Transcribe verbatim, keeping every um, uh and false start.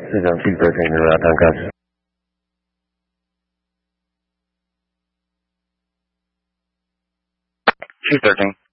This is on two thirteen, you're out on Gus. two thirteen.